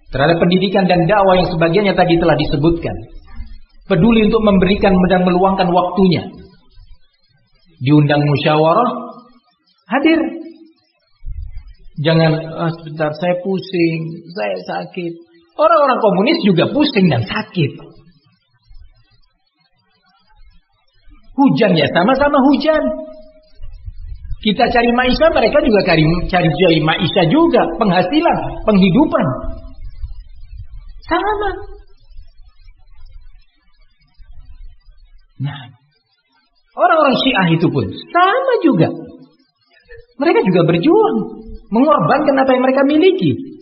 terhadap pendidikan dan dakwah yang sebagiannya tadi telah disebutkan. Peduli untuk memberikan dan meluangkan waktunya. Diundang musyawarah, hadir. Jangan sebentar saya pusing, saya sakit. Orang-orang komunis juga pusing dan sakit. Hujan ya sama-sama hujan. Kita cari maisha, mereka juga cari maisha juga, penghasilan, penghidupan. Sama. Nah, orang-orang Syiah itu pun sama juga. Mereka juga berjuang, mengorbankan apa yang mereka miliki.